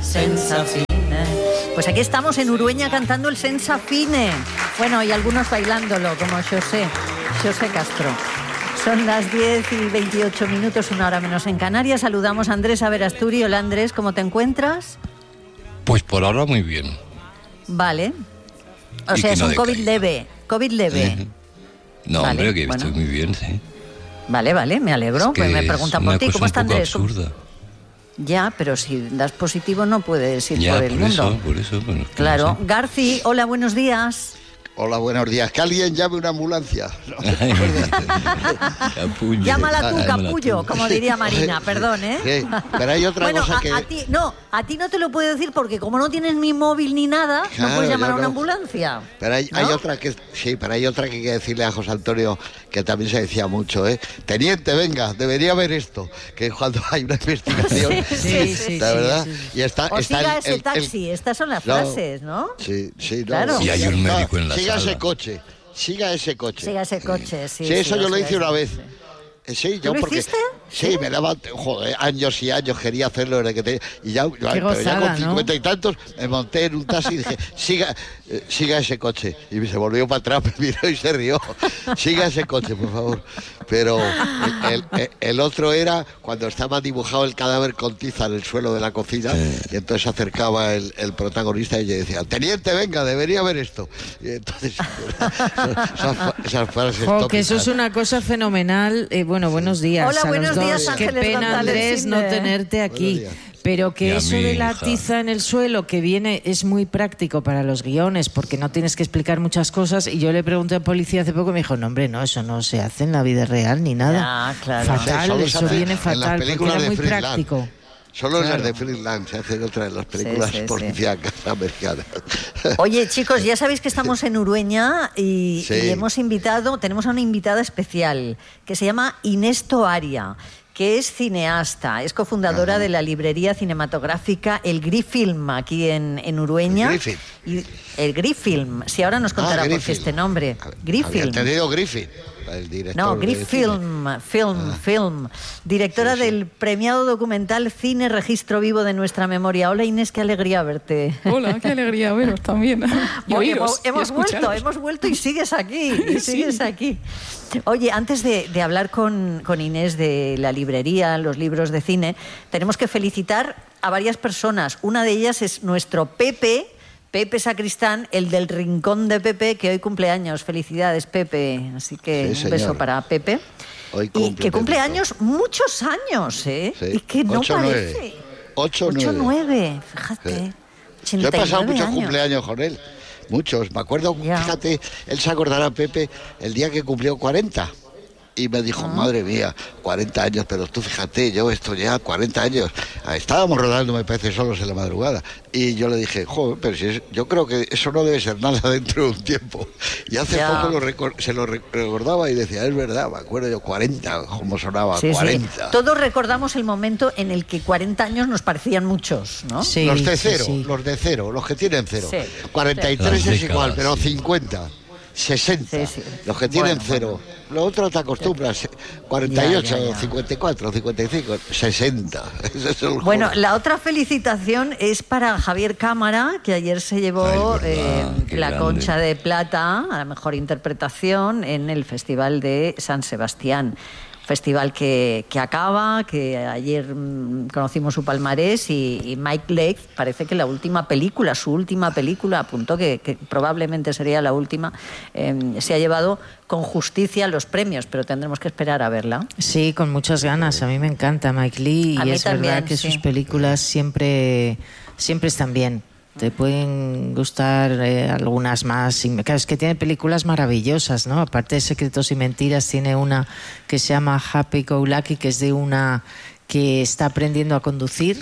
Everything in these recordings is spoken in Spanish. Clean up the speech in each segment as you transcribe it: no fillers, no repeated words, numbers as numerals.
senza fine. Pues aquí estamos en Urueña cantando el Senza Fine. Bueno, y algunos bailándolo, como José Castro. Son las 10:28, 1 hora menos en Canarias. Saludamos a Andrés Averasturi. Hola Andrés, ¿cómo te encuentras? Pues por ahora muy bien. Vale. O sea, es un COVID leve. COVID leve. No, vale, hombre, que estoy muy bien, sí. Vale, me alegro. Pues me preguntan por ti. ¿Cómo está Andrés? Absurda. Ya, pero si das positivo no puedes ir por el mundo. Por eso. Bueno, claro. Garci, hola, buenos días. Hola, buenos días. Que alguien llame una ambulancia. Llámala tú, capullo, como diría Marina, perdón, ¿eh? Sí, pero hay otra cosa que... A ti no te lo puedo decir porque como no tienes ni móvil ni nada, claro, no puedes llamar a una ambulancia. Pero hay otra que... Sí, pero hay otra que hay que decirle a José Antonio, que también se decía mucho, ¿eh? Teniente, venga, debería ver esto. Que cuando hay una investigación... Sí, la verdad. Sí. Y está siga ese taxi, estas son las frases, ¿no? Sí, claro. Y hay un médico en la Siga sala. ese coche. Siga ese coche, sí. Sí, eso yo lo hice una vez. Sí, yo ¿Tú lo porque hiciste? Sí, me daba, años y años quería hacerlo desde que tenía, y ya, gozada, pero ya con 50 ¿no? y tantos me monté en un taxi y dije, siga ese coche, y se volvió para atrás, me miró y se rió. Siga ese coche, por favor. Pero el otro era cuando estaba dibujado el cadáver con tiza en el suelo de la cocina, y entonces se acercaba el protagonista y yo decía, teniente, venga, debería ver esto. Y entonces esas frases tópicas. Que eso es una cosa fenomenal. Bueno, buenos días. Hola, a buenos los días, dos. Qué Ángeles pena, González Andrés, Cine. no tenerte aquí. Pero que eso de la tiza en el suelo que viene es muy práctico para los guiones porque no tienes que explicar muchas cosas. Y yo le pregunté a policía hace poco y me dijo, no, hombre, no, eso no se hace en la vida real ni nada. Claro. Fatal, eso viene fatal porque era muy Friedland. práctico. Solo en las de Friedland se hacen otras de las películas policíacas americanas. Oye, chicos, ya sabéis que estamos en Urueña y tenemos a una invitada especial que se llama Inés Toaria, que es cineasta, es cofundadora de la librería cinematográfica El Grifilm aquí en Urueña. El Grifilm. Sí, ahora nos contará por qué este nombre. Grifilm. Había entendido Griffith. No, Grifilm, Film. Directora del premiado documental Cine Registro Vivo de Nuestra Memoria. Hola Inés, qué alegría verte. Hola, qué alegría veros también. Hemos vuelto y sigues aquí. Aquí. Oye, antes de hablar con Inés de la librería, los libros de cine, tenemos que felicitar a varias personas. Una de ellas es nuestro Pepe Sacristán, el del Rincón de Pepe, que hoy cumple años. Felicidades, Pepe. Así que un beso para Pepe. Y que cumple años, muchos años, ¿eh? Sí. Y que no 8, parece. 8-9, fíjate. Sí. Yo he pasado muchos años. cumpleaños con él. Muchos. Me acuerdo, fíjate, él se acordará, Pepe, el día que cumplió 40. Y me dijo, madre mía, 40 años, pero tú fíjate, yo esto ya 40 años. Estábamos rodando, me parece, solos en la madrugada. Y yo le dije, joder, pero si yo creo que eso no debe ser nada dentro de un tiempo. Y hace poco se lo recordaba y decía, es verdad, me acuerdo yo, 40, como sonaba, 40. Sí. Todos recordamos el momento en el que 40 años nos parecían muchos, ¿no? Sí, los de cero, sí. los que tienen cero. Sí. 43 es igual, pero 50. 60, los que tienen cero. Lo otro te acostumbras, 48, 54, 55, 60. Ese es el bueno, la otra felicitación es para Javier Cámara, que ayer se llevó la Concha de Plata a la mejor interpretación en el Festival de San Sebastián. Festival que acaba, que ayer conocimos su palmarés y Mike Leigh parece que su última película, apuntó que probablemente sería la última, se ha llevado con justicia los premios, pero tendremos que esperar a verla. Sí, con muchas ganas. A mí me encanta Mike Leigh y es también, verdad que sus películas siempre están bien. Te pueden gustar algunas más. Claro, es que tiene películas maravillosas, ¿no? Aparte de Secretos y Mentiras, tiene una que se llama Happy Go Lucky, que es de una que está aprendiendo a conducir.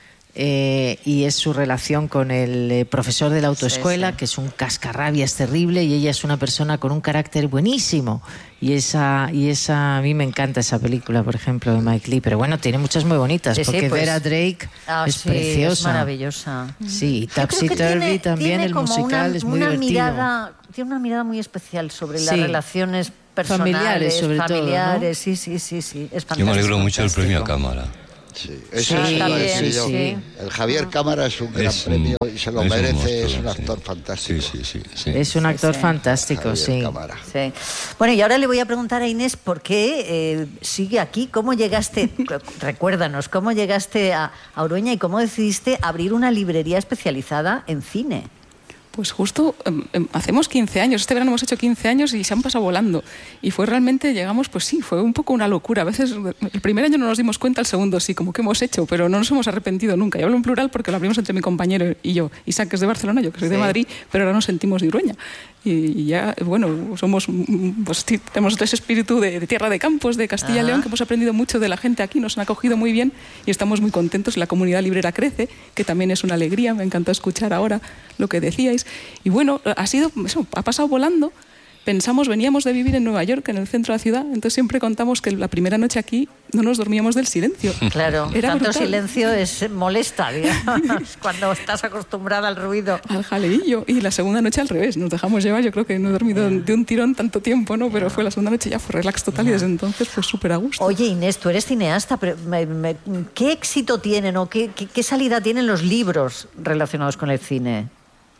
Y es su relación con el profesor de la autoescuela, que es un cascarrabias terrible, y ella es una persona con un carácter buenísimo. Y esa a mí me encanta esa película, por ejemplo, de Mike Leigh. Pero bueno, tiene muchas muy bonitas, porque Vera Drake es preciosa. Es maravillosa. Sí, Topsy Turvy también, el musical es muy divertido. Tiene una mirada muy especial sobre las relaciones personales, familiares, sobre todo, ¿no? Sí, es fantástico. Yo me alegro mucho del premio a Cámara. Sí, El Javier Cámara es un gran premio y se lo merece, es un actor fantástico. Sí. Es un actor fantástico, sí. Bueno, y ahora le voy a preguntar a Inés por qué sigue aquí, cómo llegaste, recuérdanos, cómo llegaste a Urueña y cómo decidiste abrir una librería especializada en cine. Pues justo hacemos 15 años, este verano hemos hecho 15 años y se han pasado volando. Y fue realmente, llegamos, pues sí, fue un poco una locura. A veces el primer año no nos dimos cuenta, el segundo sí, como que hemos hecho, pero no nos hemos arrepentido nunca. Y hablo en plural porque lo abrimos entre mi compañero y yo. Isaac, que es de Barcelona, yo que soy de Madrid, pero ahora nos sentimos de Urueña. Y ya, bueno, somos, pues tenemos ese espíritu de tierra de campos, de Castilla y León, que hemos aprendido mucho de la gente aquí, nos han acogido muy bien y estamos muy contentos. La comunidad librera crece, que también es una alegría, me encantó escuchar ahora lo que decíais. Y bueno, ha pasado volando. Veníamos de vivir en Nueva York, en el centro de la ciudad, entonces siempre contamos que la primera noche aquí no nos dormíamos del silencio. Claro, era tanto brutal. Silencio molesta, digamos, cuando estás acostumbrada al ruido. Al jaleillo. Y la segunda noche al revés, nos dejamos llevar, yo creo que no he dormido de un tirón tanto tiempo, ¿no? Pero fue la segunda noche, ya fue relax total y desde entonces fue súper a gusto. Oye, Inés, tú eres cineasta, pero ¿qué éxito tienen o qué salida tienen los libros relacionados con el cine?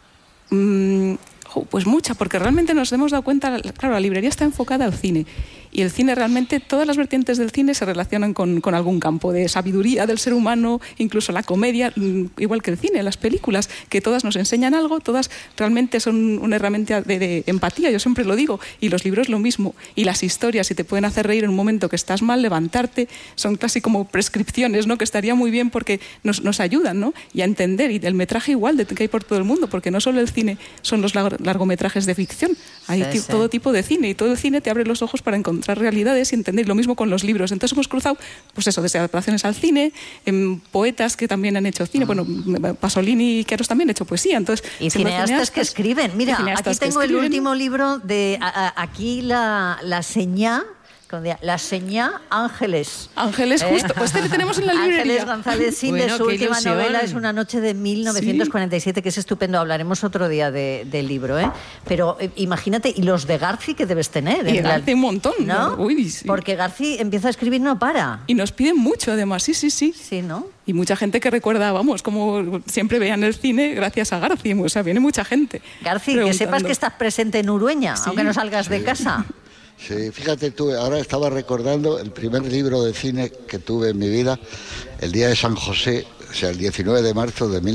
Pues mucha, porque realmente nos hemos dado cuenta, claro, la librería está enfocada al cine y el cine realmente, todas las vertientes del cine se relacionan con algún campo de sabiduría del ser humano, incluso la comedia, igual que el cine, las películas, que todas nos enseñan algo, todas realmente son una herramienta de empatía, yo siempre lo digo, y los libros lo mismo, y las historias, si te pueden hacer reír en un momento que estás mal, levantarte, son casi como prescripciones, ¿no? Que estaría muy bien porque nos ayudan, ¿no? Y a entender, y el metraje igual que hay por todo el mundo, porque no solo el cine son los largometrajes de ficción, hay todo tipo de cine, y todo el cine te abre los ojos para encontrar realidades y entender lo mismo con los libros. Entonces hemos cruzado, pues eso, desde adaptaciones al cine, poetas que también han hecho cine, bueno, Pasolini y Queros también han hecho poesía. Entonces, y cineastas que escriben. Mira, aquí tengo el último libro de aquí la señá. La señá Ángeles. Ángeles, justo. Pues le tenemos en la librería. Ángeles González Cinde, su última novela es Una noche de 1947, que es estupendo. Hablaremos otro día del libro, ¿eh? Pero imagínate, y los de Garci que debes tener. Y Garci un montón, ¿no? Uy, sí. Porque Garci empieza a escribir, no para. Y nos piden mucho, además, sí. Sí, ¿no? Y mucha gente que recuerda, vamos, como siempre veían el cine gracias a Garci. O sea, viene mucha gente. Garci, que sepas que estás presente en Urueña, aunque no salgas de casa. Sí, fíjate tú, ahora estaba recordando el primer libro de cine que tuve en mi vida, el día de San José, o sea, el 19 de marzo de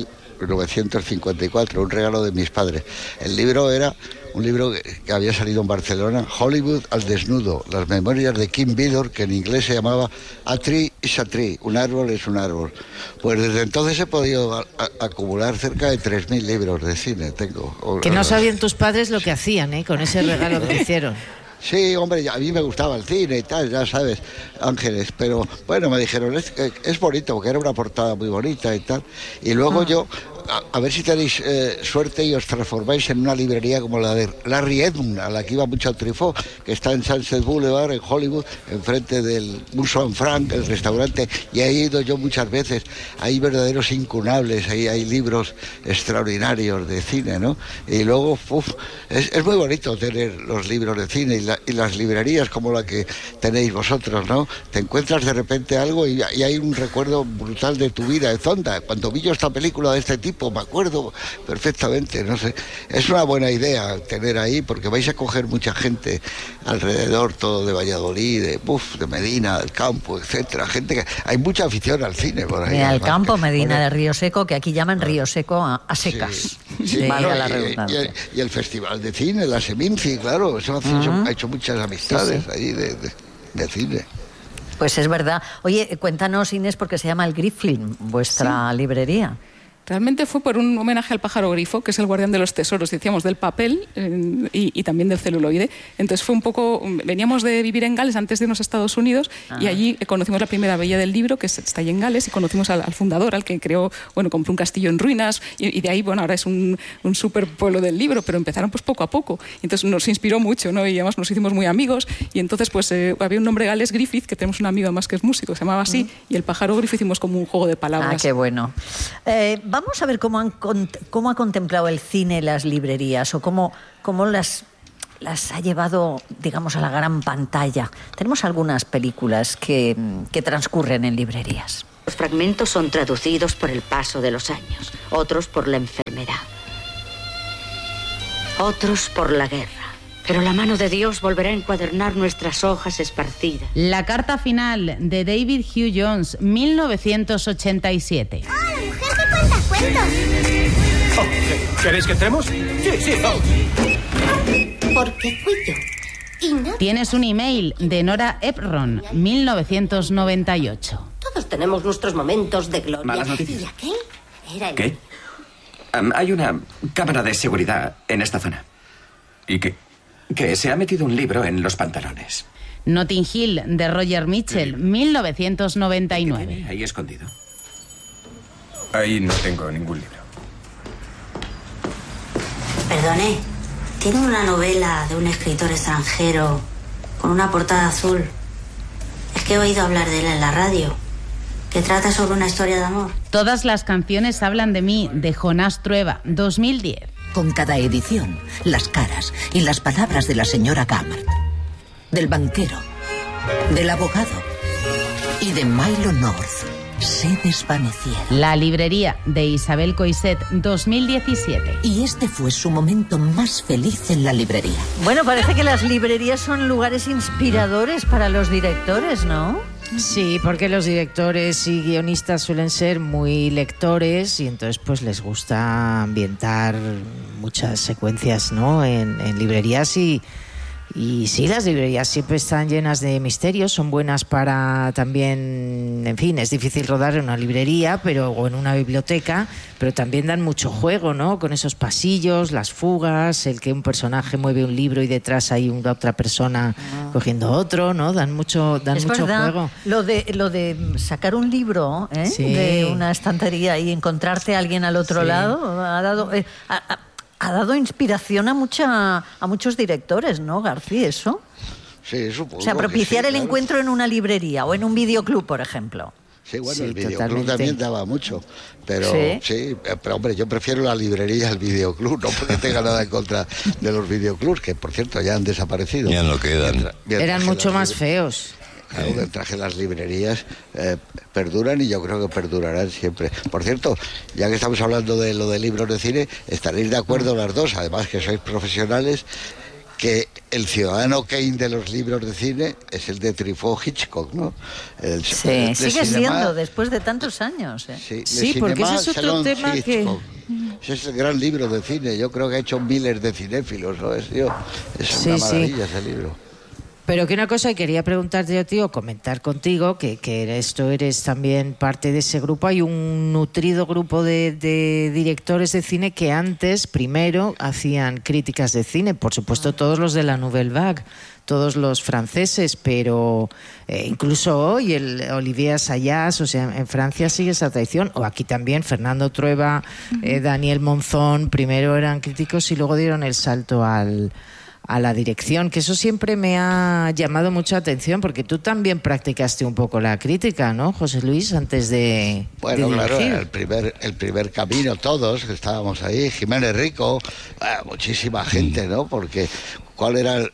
1954, un regalo de mis padres. El libro era un libro que había salido en Barcelona, Hollywood al desnudo, las memorias de Kim Vidor, que en inglés se llamaba A Tree is a Tree, un árbol es un árbol. Pues desde entonces he podido acumular cerca de 3.000 libros de cine. Tengo. Que no sabían tus padres lo que hacían, con ese regalo que hicieron. Sí, hombre, a mí me gustaba el cine y tal, ya sabes, Ángeles, pero bueno, me dijeron, es bonito, porque era una portada muy bonita y tal, y luego yo, a ver si tenéis suerte y os transformáis en una librería como la de Larry Edmund, a la que iba mucho Truffaut, que está en Sunset Boulevard, en Hollywood, enfrente del Musson Frank, el restaurante, y he ido yo muchas veces. Hay verdaderos incunables, ahí hay libros extraordinarios de cine, ¿no? Y luego, es muy bonito tener los libros de cine y las librerías como la que tenéis vosotros, ¿no? Te encuentras de repente algo y hay un recuerdo brutal de tu vida, de Zonda. Cuando vi yo esta película de este tipo, me acuerdo perfectamente, no sé. Es una buena idea tener ahí, porque vais a coger mucha gente alrededor, todo de Valladolid, de Medina, del campo, etcétera. Gente que hay mucha afición al cine por ahí. Al campo, Medina, de Río Seco, que aquí llaman Río Seco a secas. Sí, y el Festival de Cine, la Seminci, claro, eso ha hecho muchas amistades ahí de cine. Pues es verdad. Oye, cuéntanos, Inés, porque se llama El Griflin, vuestra librería. Realmente fue por un homenaje al pájaro grifo, que es el guardián de los tesoros, decíamos, del papel y también del celuloide. Entonces fue un poco... Veníamos de vivir en Gales antes de irnos a Estados Unidos y allí conocimos la primera Bella del Libro, que está ahí en Gales, y conocimos al fundador, al que creó, compró un castillo en ruinas y de ahí, ahora es un súper pueblo del libro, pero empezaron pues poco a poco. Entonces nos inspiró mucho, ¿no? Y además nos hicimos muy amigos y entonces pues había un nombre gales, Griffith, que tenemos un amigo además que es músico, se llamaba así, y el pájaro grifo hicimos como un juego de palabras. Ah, qué bueno. Vamos a ver cómo ha contemplado el cine las librerías o cómo las ha llevado, digamos, a la gran pantalla. Tenemos algunas películas que transcurren en librerías. Los fragmentos son traducidos por el paso de los años, otros por la enfermedad, otros por la guerra. Pero la mano de Dios volverá a encuadernar nuestras hojas esparcidas. La carta final de David Hugh Jones, 1987. ¡Ah, la mujer que cuenta cuentos! Oh, ¿queréis que entremos? Sí, vamos. Porque fui yo. Y no... Tienes un email de Nora Ephron, 1998. Todos tenemos nuestros momentos de gloria. Malas noticias. ¿Y aquel? Era el... ¿Qué? Hay una cámara de seguridad en esta zona. ¿Y qué? Que se ha metido un libro en los pantalones. Notting Hill, de Roger Mitchell, 1999. ¿Qué tiene ahí escondido? Ahí no tengo ningún libro. Perdone, ¿tiene una novela de un escritor extranjero con una portada azul? Es que he oído hablar de él en la radio, que trata sobre una historia de amor. Todas las canciones hablan de mí, de Jonás Trueba, 2010. Con cada edición, las caras y las palabras de la señora Gammert, del banquero, del abogado y de Milo North se desvanecieron. La librería, de Isabel Coixet, 2017. Y este fue su momento más feliz en la librería. Bueno, parece que las librerías son lugares inspiradores para los directores, ¿no? Sí, porque los directores y guionistas suelen ser muy lectores y entonces pues les gusta ambientar muchas secuencias, ¿no? en librerías y sí, las librerías siempre están llenas de misterios, son buenas para también, en fin, es difícil rodar en una librería o en una biblioteca, pero también dan mucho juego, ¿no? Con esos pasillos, las fugas, el que un personaje mueve un libro y detrás hay otra persona cogiendo otro, ¿no? Dan mucho juego. Lo de sacar un libro Sí. de una estantería y encontrarte a alguien al otro lado ha dado inspiración a muchos directores, ¿no, García? ¿Eso? Sí, supongo. O sea, propiciar sí, el claro. encuentro en una librería o en un videoclub, por ejemplo. Sí, bueno, Sí, el videoclub totalmente. también daba mucho, pero ¿Sí? pero hombre, yo prefiero la librería al videoclub, no porque tenga nada en contra de los videoclubs, que por cierto ya han desaparecido. Ya no quedan. Eran mucho más feos. Claro, mientras que las librerías perduran y yo creo que perdurarán siempre. Por cierto, ya que estamos hablando de lo de libros de cine, estaréis de acuerdo las dos, además que sois profesionales, que el ciudadano Kane de los libros de cine es el de Truffaut Hitchcock, ¿no? Sí, sigue siendo, después de tantos años. Sí, porque ese es otro tema que... Ese es el gran libro de cine, yo creo que ha hecho miles de cinéfilos, ¿no? Es Sí, una maravilla ese libro. Pero que una cosa que quería preguntarte a ti o comentar contigo, que eres también parte de ese grupo. Hay un nutrido grupo de directores de cine que antes, primero, hacían críticas de cine. Por supuesto, todos los de la Nouvelle Vague, todos los franceses, pero incluso hoy el Olivier Assayas, o sea, en Francia sigue esa tradición. O aquí también, Fernando Trueba, Daniel Monzón, primero eran críticos y luego dieron el salto a la dirección, que eso siempre me ha llamado mucha atención, porque tú también practicaste un poco la crítica, ¿no, José Luis, antes de Bueno, de claro, dirigir? el primer camino, todos que estábamos ahí, Jiménez Rico, muchísima gente, ¿no? Porque ¿cuál era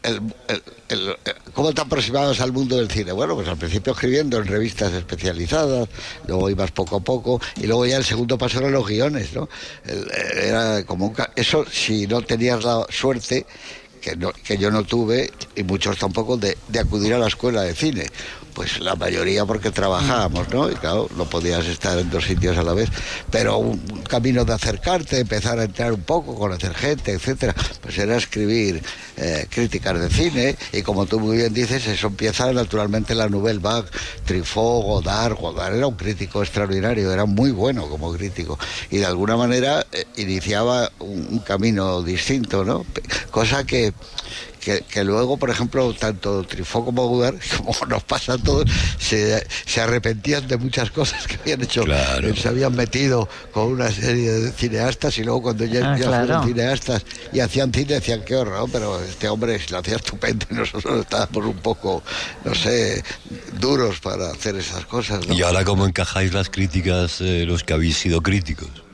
cómo te aproximabas al mundo del cine? Bueno, pues al principio escribiendo en revistas especializadas, luego ibas poco a poco, y luego ya el segundo paso eran los guiones, ¿no? Era como eso, si no tenías la suerte, que yo no tuve, y muchos tampoco, de acudir a la escuela de cine. Pues la mayoría porque trabajábamos, ¿no? Y claro, no podías estar en dos sitios a la vez. Pero un camino de acercarte, empezar a entrar un poco, conocer gente, etcétera, pues era escribir críticas de cine, y como tú muy bien dices, eso empieza naturalmente la Nouvelle Vague, Truffaut, Godard era un crítico extraordinario, era muy bueno como crítico, y de alguna manera iniciaba un camino distinto, ¿no? Cosa que luego, por ejemplo, tanto Truffaut como Godard, como nos pasa a todos, se arrepentían de muchas cosas que habían hecho. Claro. Se habían metido con una serie de cineastas, y luego cuando ya fueron cineastas y hacían cine, decían qué horror, ¿no? Pero este hombre lo hacía estupendo y nosotros estábamos un poco, no sé, duros para hacer esas cosas, ¿no? ¿Y ahora cómo encajáis las críticas, los que habéis sido críticos?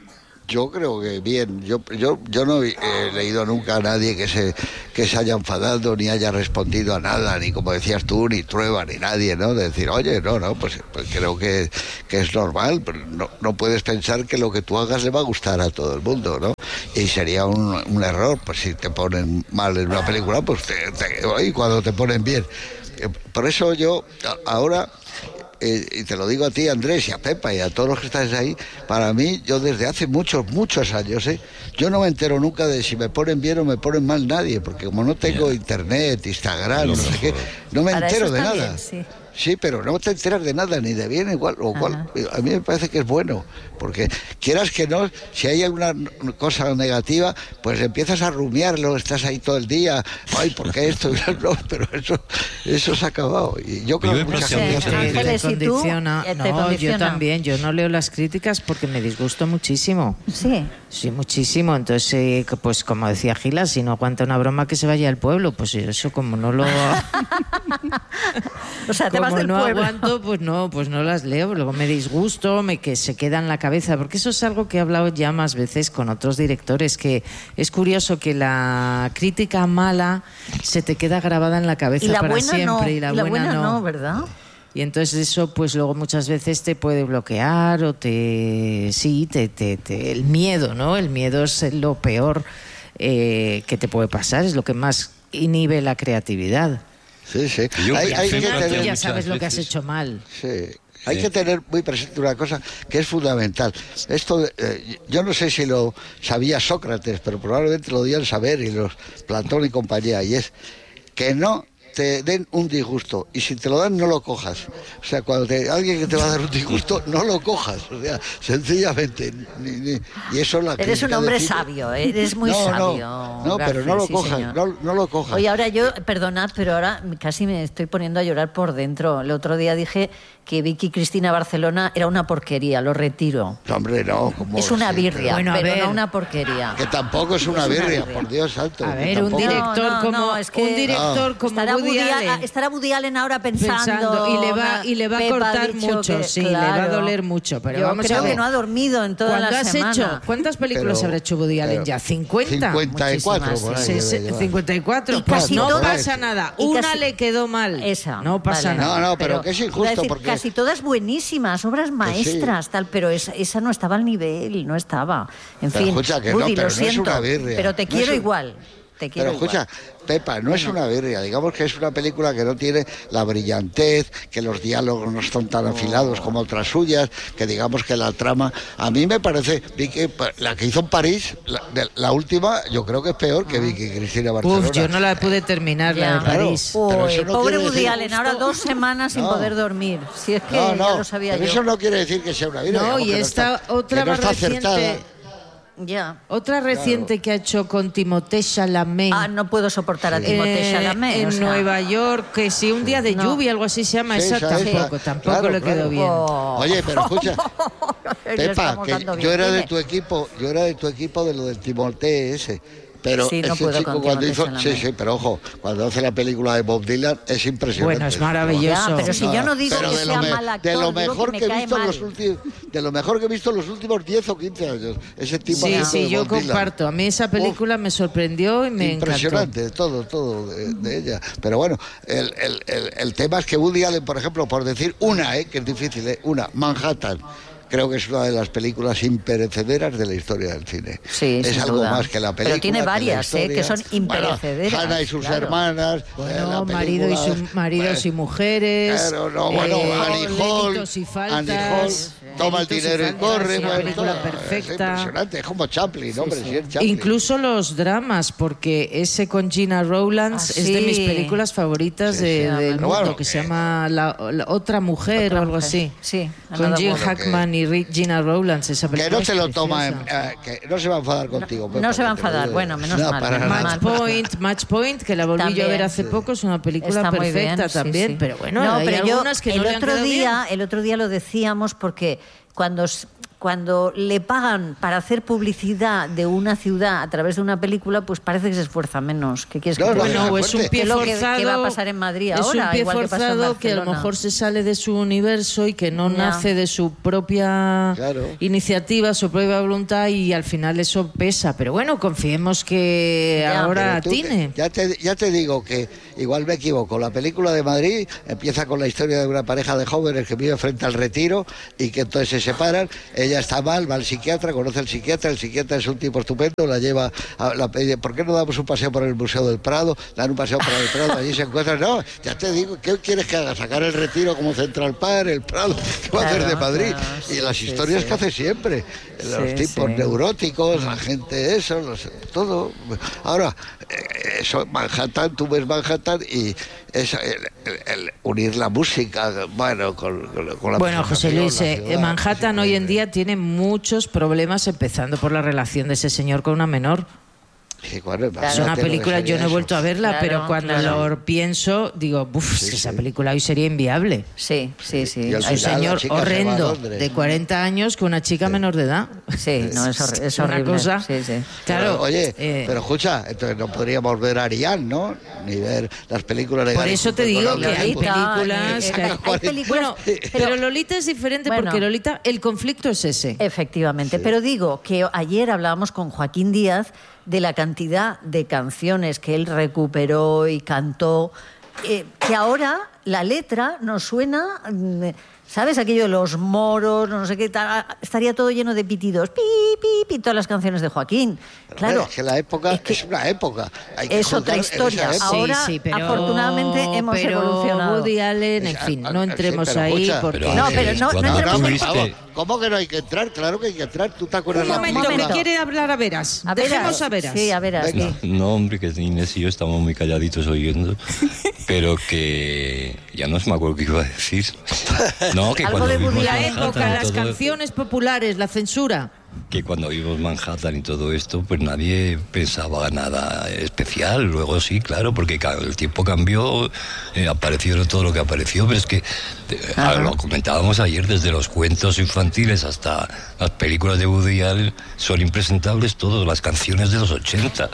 Yo creo que bien. Yo no he leído nunca a nadie que se haya enfadado ni haya respondido a nada, ni como decías tú, ni Trueba, ni nadie, ¿no? De decir, oye, pues creo que es normal, pero no puedes pensar que lo que tú hagas le va a gustar a todo el mundo, ¿no? Y sería un error, pues si te ponen mal en una película, pues y cuando te ponen bien. Por eso yo ahora... y te lo digo a ti, Andrés, y a Pepa y a todos los que estáis ahí, para mí, yo desde hace muchos años, yo no me entero nunca de si me ponen bien o me ponen mal nadie, porque como no tengo internet, Instagram, no sé qué, no me entero de nada. Bien, sí. Sí, pero no te enteras de nada, ni de bien igual, o cual, a mí me parece que es bueno, porque quieras que no, si hay alguna cosa negativa, pues empiezas a rumiarlo, estás ahí todo el día, ay, ¿por qué esto? No, pero eso se ha acabado. Y yo creo que mucha gente te condiciona. No, yo también, yo no leo las críticas porque me disgusto muchísimo. Sí. Sí, muchísimo. Entonces, pues como decía Gila, si no aguanta una broma que se vaya al pueblo, pues eso como no lo... O sea, te como no aguanto, pues no las leo. Luego me disgusto, que se queda en la cabeza, porque eso es algo que he hablado ya más veces con otros directores, que es curioso que la crítica mala se te queda grabada en la cabeza para siempre, no, y la buena no, ¿verdad? Y entonces eso pues luego muchas veces te puede bloquear o el miedo, ¿no? El miedo es lo peor que te puede pasar, es lo que más inhibe la creatividad. Sí. Ya sabes lo que has hecho mal. Sí. Hay que tener muy presente una cosa que es fundamental. Esto, yo no sé si lo sabía Sócrates, pero probablemente lo debían saber, y los Platón y compañía, y es que no te den un disgusto, y si te lo dan no lo cojas. O sea, cuando alguien que te va a dar un disgusto, no lo cojas. O sea, sencillamente. Y eso es la Eres un hombre sabio, eres muy sabio. No, pero no lo cojas, no lo cojas. Oye, ahora perdonad, pero ahora casi me estoy poniendo a llorar por dentro. El otro día dije que Vicky Cristina Barcelona era una porquería, lo retiro. No, hombre, no. Es una birria, pero no una porquería. Que tampoco es una birria, por Dios santo. A ver, un director como Woody Allen. Estará Woody Allen ahora pensando y le va a cortar mucho, le va a doler mucho. Pero yo creo que no ha dormido en toda la semana. ¿Cuántas películas habrá hecho Woody Allen ya? ¿50? 54. 54. Pues no pasa nada. Una le quedó mal. Esa. No pasa nada. No, pero que es injusto porque... Casi todas buenísimas, obras maestras, tal, pero esa no estaba al nivel, no estaba. En fin, escucha, que Woody, pero lo siento, es una birria. pero te quiero igual. Pero escucha, Pepa, no es una birria, digamos que es una película que no tiene la brillantez, que los diálogos no están tan afilados como otras suyas, que digamos que la trama, a mí me parece, Vicky, la que hizo en París, la última, yo creo que es peor que Vicky Cristina Barcelona. Yo no la pude terminar, la de París. Pobre Woody Allen, ahora 2 semanas sin poder dormir, si es que ya lo sabía yo. Eso no quiere decir que sea una birria. No, y esta otra más reciente... Ya. Otra reciente que ha hecho con Timothée Chalamet. No puedo soportar a Timothée Chalamet. En Nueva York, que si un día de lluvia, algo así se llama, tampoco le quedó bien. Oye, pero escucha, Pepa, que yo era de tu equipo de lo del Timothée ese. Pero sí, no ese chico cuando hizo, pero ojo, cuando hace la película de Bob Dylan es impresionante. Bueno, es maravilloso. Ya, pero si yo no digo que sea mal actor, de lo mejor que he visto he visto en los últimos 10 o 15 años, ese tipo Sí, yo comparto. A mí esa película me sorprendió y me impresionante, todo de ella. Pero bueno, el tema es que Woody Allen, por ejemplo, por decir una, que es difícil, Manhattan, creo que es una de las películas imperecederas de la historia del cine. Sí, es algo duda. Más que la película. Pero tiene varias, que son imperecederas. Bueno, Hannah y sus hermanas. Bueno, maridos y mujeres. Annie Hall. Delitos y faltas. Toma el dinero y corre. Una película perfecta. Es impresionante, es como Chaplin, hombre. Sí, es Chaplin. Incluso los dramas, porque ese con Gina Rowlands es de mis películas favoritas del mundo, que se llama la Otra Mujer o algo así. Sí. Con Gene Hackman y Gina Rowlands, esa película. Que no se lo toma, que no se va a enfadar contigo. No se va a enfadar, bueno, menos mal. Match Point, que la volví yo a ver hace poco, es una película perfecta también, pero bueno, hay algunas que no le han quedado bien. El otro día lo decíamos porque cuando cuando le pagan para hacer publicidad de una ciudad a través de una película, pues parece que se esfuerza menos. ¿Qué quieres que bueno, es un pie forzado. ¿Qué va a pasar en Madrid ahora? Es un pie igual forzado que a lo mejor se sale de su universo y que no nace de su propia iniciativa, su propia voluntad, y al final eso pesa. Pero bueno, confiemos que ahora atine. Ya te digo que igual me equivoco. La película de Madrid empieza con la historia de una pareja de jóvenes que vive frente al Retiro y que entonces se separan. Ella está mal, va al psiquiatra, conoce al psiquiatra. El psiquiatra es un tipo estupendo, la lleva ¿por qué no damos un paseo por el Museo del Prado? Dan un paseo por el Prado, allí se encuentran. No, ya te digo, ¿qué quieres que haga? ¿Sacar el Retiro como Central Park, el Prado? ¿Qué va a hacer de Madrid? Y las historias que hace siempre. Los tipos neuróticos, la gente todo. Ahora, eso, Manhattan, tú ves Manhattan y es el unir la música, bueno, con la... Bueno, José Luis, Manhattan hoy en día tiene muchos problemas, empezando por la relación de ese señor con una menor. Sí, claro, es una película, yo no he vuelto a verla, pero cuando lo pienso, digo, esa película hoy sería inviable. Sí. Es un señor horrendo de 40 años con una chica menor de edad. Sí, no, es horrible. Una cosa, sí. Claro, oye, pero escucha, entonces no podríamos ver a Ariane, ¿no? Ni ver las películas de... Por eso te digo que hay películas... Bueno, pero Lolita es diferente porque Lolita, el conflicto es ese. Efectivamente, pero digo que ayer hablábamos con Joaquín Díaz de la cantidad de canciones que él recuperó y cantó, que ahora la letra nos suena, ¿sabes? Aquello de los moros, no sé qué tal, estaría todo lleno de pitidos, pi, todas las canciones de Joaquín. Claro, es que la época es una época. Hay que es otra historia. Ahora, afortunadamente, hemos evolucionado. Woody Allen, en fin, no entremos ahí. Porque... No entremos. ¿Cómo que no hay que entrar? Claro que hay que entrar. ¿Tú te acuerdas? Un momento, que quiere hablar a Veras. Dejemos a Veras. Sí, a Veras. No, hombre, que Inés y yo estamos muy calladitos oyendo, pero que ya no me acuerdo qué iba a decir. No, que algo cuando de vimos la época, las canciones populares, la censura. Que cuando vimos Manhattan y todo esto, pues nadie pensaba nada especial. Luego sí, claro, porque el tiempo cambió, apareció todo lo que apareció, pero es que lo comentábamos ayer, desde los cuentos infantiles hasta las películas de Woody Allen, son impresentables todas las canciones de los 80.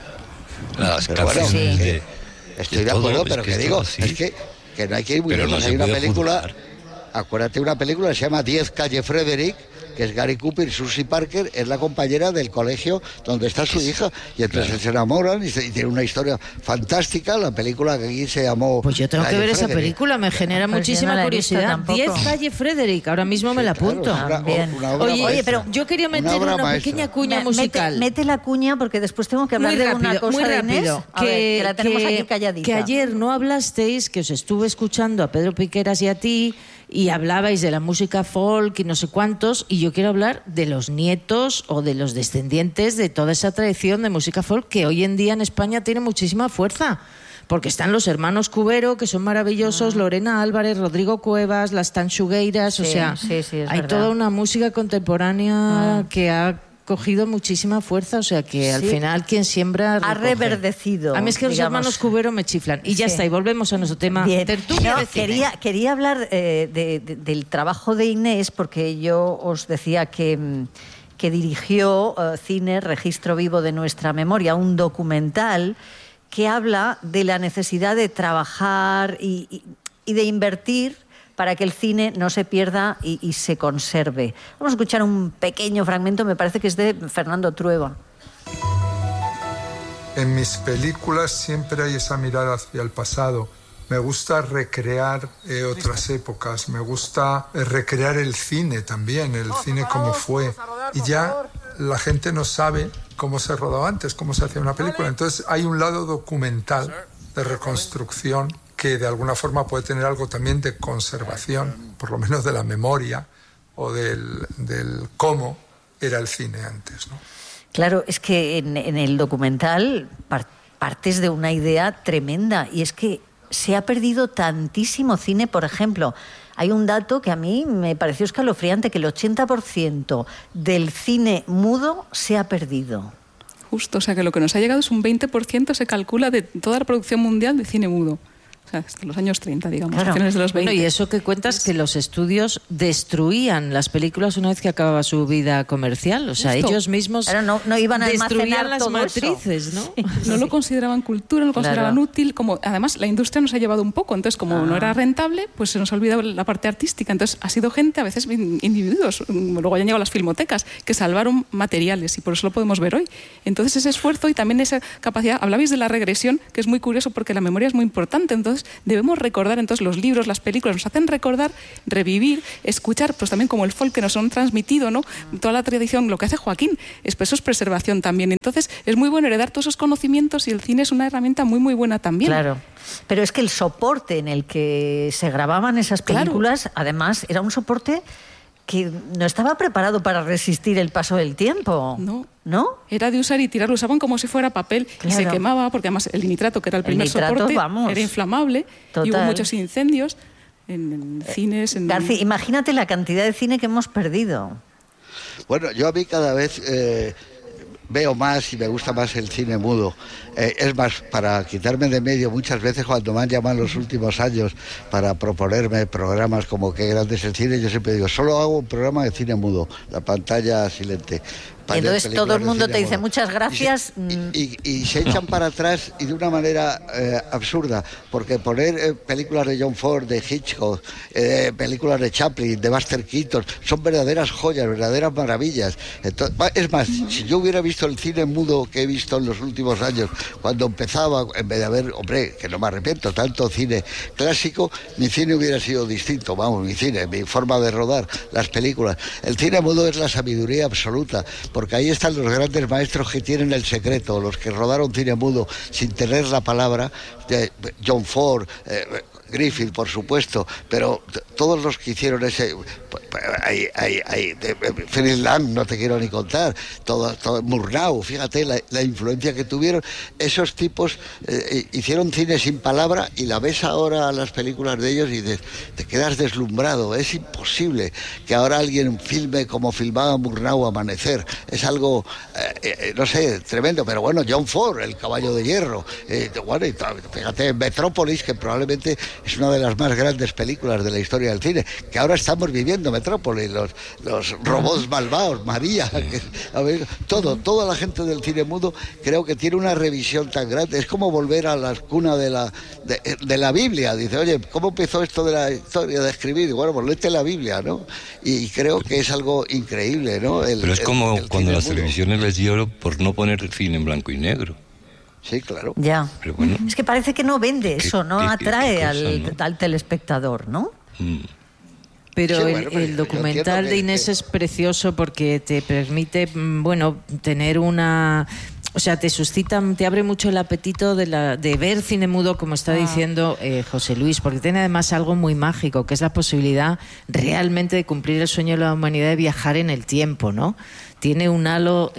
Las canciones de... Estoy de acuerdo, pero que digo, es que no hay que ir muy lejos. Hay una película, acuérdate, una película que se llama 10 Calle Frederick, que es Gary Cooper, Susie Parker, es la compañera del colegio donde está su hija, y entonces se enamoran y tiene una historia fantástica. La película que aquí se llamó... Pues yo tengo que ver esa película, me genera muchísima curiosidad. 10 Calle Frederick, ahora mismo me la apunto. Oye, pero yo quería meter una pequeña cuña musical. Mete la cuña, porque después tengo que hablar de una cosa de Inés, que la tenemos aquí calladita. Que ayer no hablasteis, que os estuve escuchando a Pedro Piqueras y a ti, y hablabais de la música folk y no sé cuántos, y yo quiero hablar de los nietos o de los descendientes de toda esa tradición de música folk que hoy en día en España tiene muchísima fuerza, porque están los hermanos Cubero, que son maravillosos, Lorena Álvarez, Rodrigo Cuevas, las Tanchugueiras, o sea, hay toda una música contemporánea que ha cogido muchísima fuerza, o sea que al final quien siembra recoge. Ha reverdecido. A mí es que los hermanos Cubero me chiflan. Y ya está, y volvemos a nuestro tema. Quería hablar del trabajo de Inés, porque yo os decía que dirigió Cine, Registro Vivo de Nuestra Memoria, un documental que habla de la necesidad de trabajar y de invertir para que el cine no se pierda y se conserve. Vamos a escuchar un pequeño fragmento, me parece que es de Fernando Trueba. En mis películas siempre hay esa mirada hacia el pasado. Me gusta recrear otras épocas, me gusta recrear el cine también, el cine como fue. Y ya la gente no sabe cómo se rodó antes, cómo se hacía una película. Entonces hay un lado documental de reconstrucción que de alguna forma puede tener algo también de conservación, por lo menos de la memoria o del cómo era el cine antes, ¿no? Claro, es que en el documental partes de una idea tremenda, y es que se ha perdido tantísimo cine. Por ejemplo, hay un dato que a mí me pareció escalofriante, que el 80% del cine mudo se ha perdido. Justo, o sea que lo que nos ha llegado es un 20%, se calcula, de toda la producción mundial de cine mudo. O sea, hasta los años 30, digamos, claro. a finales de los 20. Bueno, y eso que cuentas, que los estudios destruían las películas una vez que acababa su vida comercial. O sea, ellos mismos no iban a destruían las todo matrices, eso. ¿no? No lo consideraban cultura, no lo consideraban útil. Como, además, la industria nos ha llevado un poco. Entonces, como no era rentable, pues se nos ha olvidado la parte artística. Entonces, ha sido gente, a veces individuos, luego hayan llegado las filmotecas, que salvaron materiales, y por eso lo podemos ver hoy. Entonces, ese esfuerzo y también esa capacidad... Hablabais de la regresión, que es muy curioso porque la memoria es muy importante. Entonces, debemos recordar, entonces los libros, las películas nos hacen recordar, revivir, escuchar, pues también como el folk que nos han transmitido, ¿no? Toda la tradición, lo que hace Joaquín, eso es preservación también. Entonces es muy bueno heredar todos esos conocimientos y el cine es una herramienta muy, muy buena también. Claro, pero es que el soporte en el que se grababan esas películas, además, era un soporte que no estaba preparado para resistir el paso del tiempo. ¿No? Era de usar y tirar, lo usaban como si fuera papel y se quemaba, porque además el nitrato, que era el primer soporte, era inflamable. Y hubo muchos incendios en cines. García, imagínate la cantidad de cine que hemos perdido. Bueno, yo a mí cada vez veo más y me gusta más el cine mudo. Es más, para quitarme de medio, muchas veces cuando me han llamado en los últimos años para proponerme programas como Qué grande es el cine, yo siempre digo, solo hago un programa de cine mudo, la pantalla silente. Y entonces todo el mundo te dice muchas gracias. Y se echan para atrás y de una manera absurda, porque poner películas de John Ford, de Hitchcock, películas de Chaplin, de Buster Keaton, son verdaderas joyas, verdaderas maravillas. Entonces, es más, si yo hubiera visto el cine mudo que he visto en los últimos años, cuando empezaba, en vez de haber, hombre, que no me arrepiento, tanto cine clásico, mi cine hubiera sido distinto, vamos, mi cine, mi forma de rodar las películas. El cine mudo es la sabiduría absoluta, porque ahí están los grandes maestros que tienen el secreto, los que rodaron cine mudo sin tener la palabra, John Ford, Griffith, por supuesto, pero todos los que hicieron ese... Fritz Lang, no te quiero ni contar, todo Murnau, fíjate la influencia que tuvieron. Esos tipos hicieron cine sin palabra y la ves ahora las películas de ellos y te quedas deslumbrado. Es imposible que ahora alguien filme como filmaba Murnau Amanecer. Es algo, no sé, tremendo, pero bueno, John Ford, El caballo de hierro, bueno, y fíjate, Metrópolis, que probablemente es una de las más grandes películas de la historia del cine, que ahora estamos viviendo Metrópolis, los robots malvados, María, toda la gente del cine mudo creo que tiene una revisión tan grande. Es como volver a la cuna de la Biblia. Dice, oye, ¿cómo empezó esto de la historia de escribir? Y bueno, pues léete la Biblia, ¿no? Y creo que es algo increíble, ¿no? Pero es como cuando las televisiones les dio por no poner cine en blanco y negro. Sí, claro. Ya. Pero bueno, es que parece que no vende eso, no atrae al telespectador, ¿no? Pero sí, el documental de Inés es precioso porque te permite, bueno, tener una... O sea, te abre mucho el apetito de ver cine mudo, como está diciendo José Luis, porque tiene además algo muy mágico, que es la posibilidad realmente de cumplir el sueño de la humanidad de viajar en el tiempo, ¿no? Tiene un halo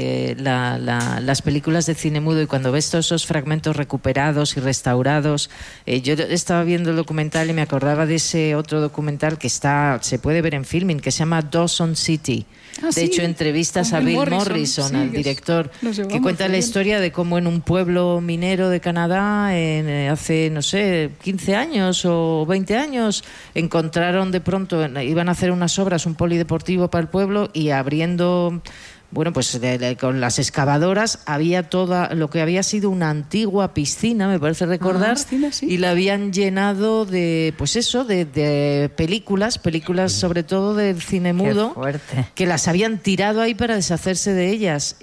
las películas de cine mudo, y cuando ves todos esos fragmentos recuperados y restaurados, yo estaba viendo el documental y me acordaba de ese otro documental que se puede ver en Filmin, que se llama Dawson City. De hecho, entrevistas a Bill Morrison, al director, que cuenta la historia de cómo en un pueblo minero de Canadá, hace, no sé, 15 años o 20 años, encontraron de pronto, iban a hacer unas obras, un polideportivo para el pueblo, y abriendo... Bueno, pues con las excavadoras había toda lo que había sido una antigua piscina, me parece recordar, y la habían llenado de, pues eso, de películas sobre todo del cine mudo, que las habían tirado ahí para deshacerse de ellas,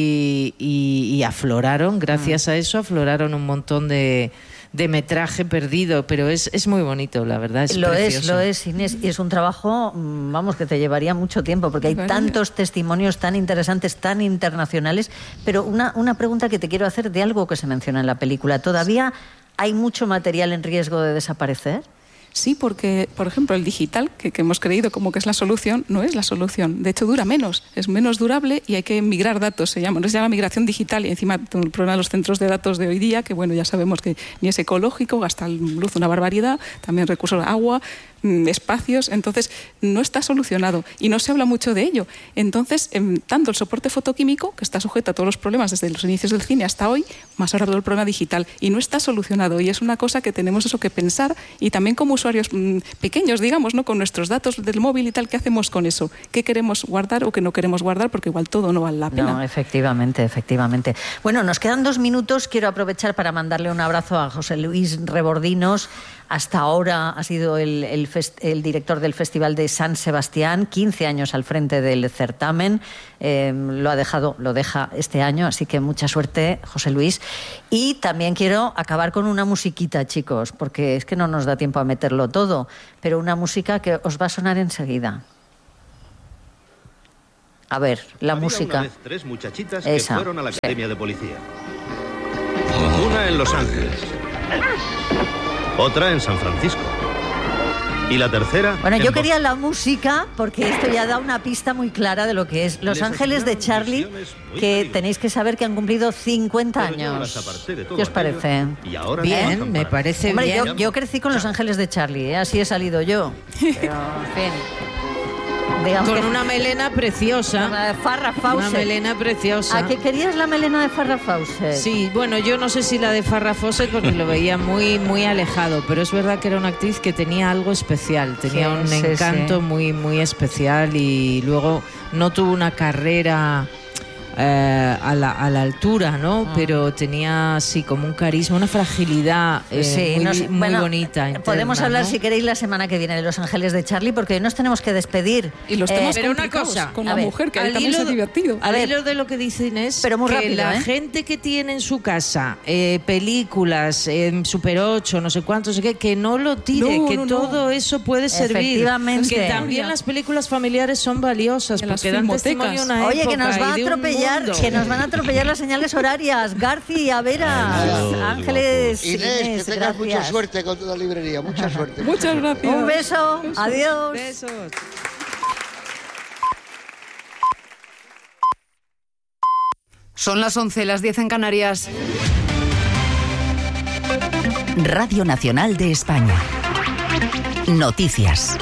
y afloraron, gracias a eso, afloraron un montón de metraje perdido, pero es muy bonito, la verdad, es precioso. Lo es, Inés, y es un trabajo, vamos, que te llevaría mucho tiempo, porque hay tantos testimonios tan interesantes, tan internacionales. Pero una pregunta que te quiero hacer de algo que se menciona en la película. ¿Todavía hay mucho material en riesgo de desaparecer? Sí, porque, por ejemplo, el digital, que hemos creído como que es la solución, no es la solución. De hecho, dura menos, es menos durable y hay que migrar datos, se llama migración digital, y encima el problema de los centros de datos de hoy día, que bueno, ya sabemos que ni es ecológico, gasta luz una barbaridad, también recursos de agua, espacios, entonces no está solucionado y no se habla mucho de ello. Entonces, tanto el soporte fotoquímico, que está sujeto a todos los problemas desde los inicios del cine hasta hoy, más ahora todo el problema digital, y no está solucionado, y es una cosa que tenemos eso que pensar, y también como usuarios pequeños, digamos, ¿no? Con nuestros datos del móvil y tal, ¿qué hacemos con eso? ¿Qué queremos guardar o qué no queremos guardar? Porque igual todo no vale la pena. No, efectivamente. Bueno, nos quedan 2 minutos, quiero aprovechar para mandarle un abrazo a José Luis Rebordinos. Hasta ahora ha sido el director del Festival de San Sebastián, 15 años al frente del certamen. Lo deja este año, así que mucha suerte, José Luis. Y también quiero acabar con una musiquita, chicos, porque es que no nos da tiempo a meterlo todo, pero una música que os va a sonar enseguida. A ver, la música. Una vez 3 muchachitas que fueron a la academia de policía. Una en Los Ángeles, otra en San Francisco y la tercera... Bueno, yo quería la música porque esto ya da una pista muy clara de lo que es Los Ángeles de Charlie, que tenéis que saber que han cumplido 50 años. ¿Qué os parece? Bien, me parece bien. Hombre, yo crecí con Los Ángeles de Charlie, así he salido yo. Pero, en fin... Con una melena preciosa. Farrah Fawcett. Una melena preciosa. ¿A qué querías la melena de Farrah Fawcett? Sí, bueno, yo no sé si la de Farrah Fawcett porque lo veía muy, muy alejado, pero es verdad que era una actriz que tenía algo especial, tenía un encanto muy, muy especial, y luego no tuvo una carrera a la altura, ¿no? Pero tenía así como un carisma, una fragilidad muy bonita. Interna, podemos hablar, ¿no? Si queréis, la semana que viene de Los Ángeles de Charlie, porque hoy nos tenemos que despedir. Y los temas pero una cosa, con la mujer, que a él también se ha divertido. Al hilo de lo que dicen es pero muy que rápido, la gente que tiene en su casa películas, Super 8, no sé cuántos, que no lo tire, todo eso puede servir. Efectivamente. Que también las películas familiares son valiosas, porque dan testimonio una Oye, época que nos va a y de un atropellar, que nos van a atropellar las señales horarias. García, Veras, Ángeles, Inés, que tengas mucha suerte con toda la librería, mucha suerte. Muchas gracias. Un beso, adiós. Besos. Son las 11, las 10 en Canarias. Radio Nacional de España. Noticias.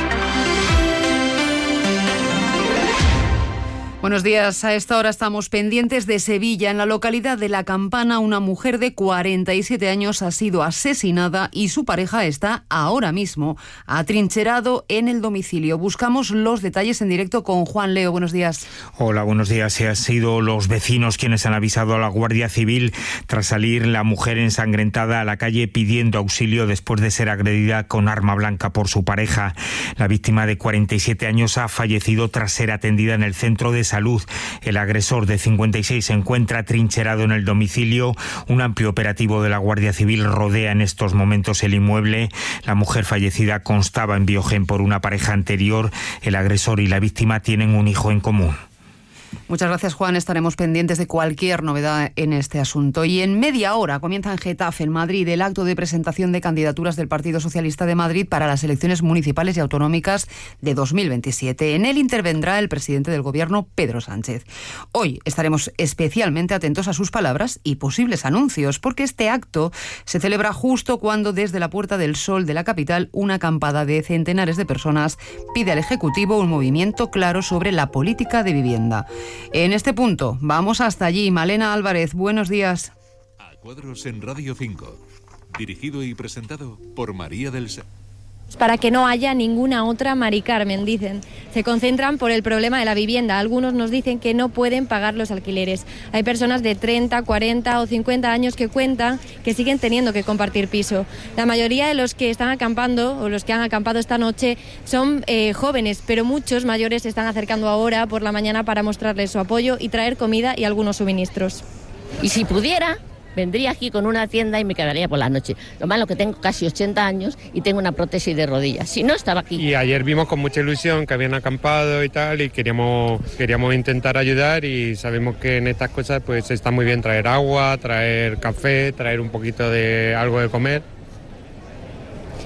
Buenos días. A esta hora estamos pendientes de Sevilla. En la localidad de La Campana, una mujer de 47 años ha sido asesinada y su pareja está ahora mismo atrincherado en el domicilio. Buscamos los detalles en directo con Juan Leo. Buenos días. Hola, buenos días. Han sido los vecinos quienes han avisado a la Guardia Civil tras salir la mujer ensangrentada a la calle pidiendo auxilio después de ser agredida con arma blanca por su pareja. La víctima de 47 años ha fallecido tras ser atendida en el centro de salud. El agresor de 56 se encuentra trincherado en el domicilio. Un amplio operativo de la Guardia Civil rodea en estos momentos el inmueble. La mujer fallecida constaba en Biogen por una pareja anterior. El agresor y la víctima tienen un hijo en común. Muchas gracias, Juan. Estaremos pendientes de cualquier novedad en este asunto. Y en media hora comienza en Getafe, en Madrid, el acto de presentación de candidaturas del Partido Socialista de Madrid para las elecciones municipales y autonómicas de 2027. En él intervendrá el presidente del Gobierno, Pedro Sánchez. Hoy estaremos especialmente atentos a sus palabras y posibles anuncios, porque este acto se celebra justo cuando desde la Puerta del Sol de la capital una acampada de centenares de personas pide al Ejecutivo un movimiento claro sobre la política de vivienda. En este punto, vamos hasta allí. Malena Álvarez, buenos días. A Cuadros en Radio 5, dirigido y presentado por María del Ser. Para que no haya ninguna otra Mari Carmen, dicen. Se concentran por el problema de la vivienda. Algunos nos dicen que no pueden pagar los alquileres. Hay personas de 30, 40 o 50 años que cuentan que siguen teniendo que compartir piso. La mayoría de los que están acampando o los que han acampado esta noche son jóvenes, pero muchos mayores se están acercando ahora por la mañana para mostrarles su apoyo y traer comida y algunos suministros. Y si pudiera, vendría aquí con una tienda y me quedaría por la noche. Lo malo que tengo casi 80 años y tengo una prótesis de rodillas. Si no, estaba aquí. Y ayer vimos con mucha ilusión que habían acampado y tal, y queríamos intentar ayudar, y sabemos que en estas cosas pues está muy bien traer agua, traer café, traer un poquito de algo de comer.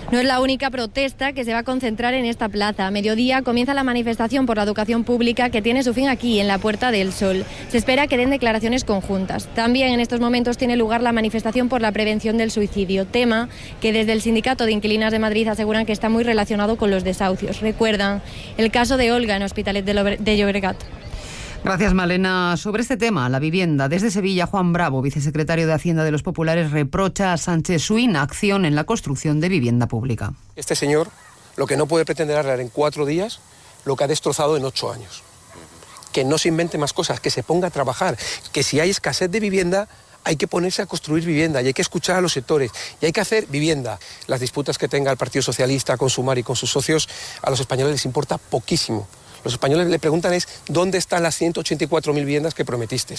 No es la única protesta que se va a concentrar en esta plaza. A mediodía comienza la manifestación por la educación pública, que tiene su fin aquí, en la Puerta del Sol. Se espera que den declaraciones conjuntas. También en estos momentos tiene lugar la manifestación por la prevención del suicidio, tema que desde el Sindicato de Inquilinas de Madrid aseguran que está muy relacionado con los desahucios. Recuerdan el caso de Olga en Hospitalet de Llobregat. Gracias, Malena. Sobre este tema, la vivienda, desde Sevilla, Juan Bravo, vicesecretario de Hacienda de los Populares, reprocha a Sánchez su inacción en la construcción de vivienda pública. Este señor lo que no puede pretender arreglar en 4 días lo que ha destrozado en 8 años. Que no se invente más cosas, que se ponga a trabajar, que si hay escasez de vivienda hay que ponerse a construir vivienda y hay que escuchar a los sectores y hay que hacer vivienda. Las disputas que tenga el Partido Socialista con Sumar y con sus socios, a los españoles les importa poquísimo. Los españoles le preguntan ¿dónde están las 184.000 viviendas que prometiste?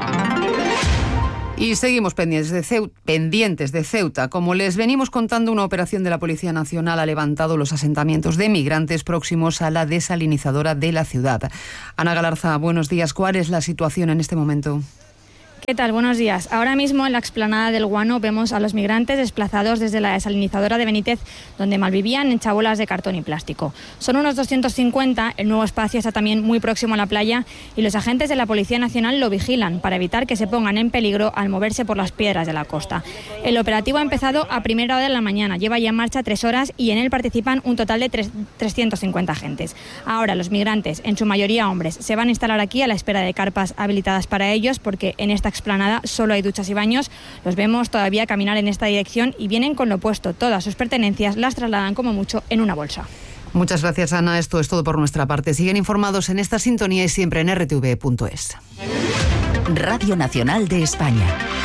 Y seguimos pendientes de Ceuta. Como les venimos contando, una operación de la Policía Nacional ha levantado los asentamientos de migrantes próximos a la desalinizadora de la ciudad. Ana Galarza, buenos días. ¿Cuál es la situación en este momento? ¿Qué tal? Buenos días. Ahora mismo en la explanada del Guano vemos a los migrantes desplazados desde la desalinizadora de Benítez, donde malvivían en chabolas de cartón y plástico. Son unos 250, el nuevo espacio está también muy próximo a la playa y los agentes de la Policía Nacional lo vigilan para evitar que se pongan en peligro al moverse por las piedras de la costa. El operativo ha empezado a primera hora de la mañana, lleva ya en marcha 3 horas y en él participan un total de 350 agentes. Ahora los migrantes, en su mayoría hombres, se van a instalar aquí a la espera de carpas habilitadas para ellos porque en esta explanada solo hay duchas y baños. Los vemos todavía caminar en esta dirección y vienen con lo puesto. Todas sus pertenencias las trasladan como mucho en una bolsa. Muchas gracias, Ana. Esto es todo por nuestra parte. Siguen informados en esta sintonía y siempre en rtv.es. Radio Nacional de España.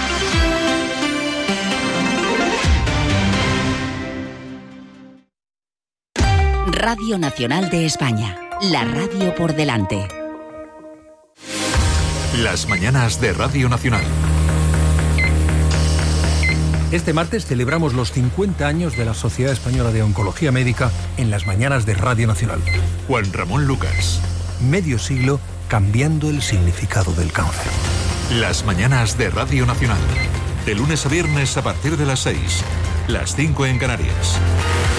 Radio Nacional de España. La radio por delante. Las mañanas de Radio Nacional. Este martes celebramos los 50 años de la Sociedad Española de Oncología Médica en las mañanas de Radio Nacional. Juan Ramón Lucas. Medio siglo cambiando el significado del cáncer. Las mañanas de Radio Nacional. De lunes a viernes a partir de las 6. Las 5 en Canarias.